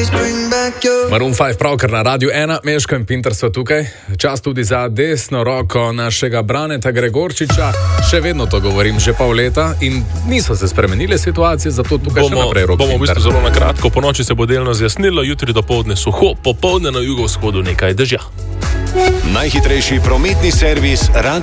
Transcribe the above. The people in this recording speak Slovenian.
Maroon 5 pravkar na Radiu 1, Meško in Pinter so tukaj. Čas tudi za desno roko našega Braneta Gregorčiča. Še vedno to govorim, že pol leta in niso se spremenile situacije, zato tukaj še naprej Rok Bomo v Pinter. bistvu zelo na kratko. Po noči se bo delno zjasnilo, jutri dopoldne suho, popoldne na jugovzhodu nekaj dežja. Najhitrejši prometni servis Radio